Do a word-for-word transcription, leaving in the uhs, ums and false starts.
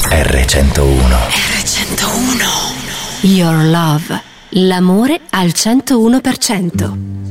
erre centouno. erre centouno. Your love. L'amore al centouno per cento.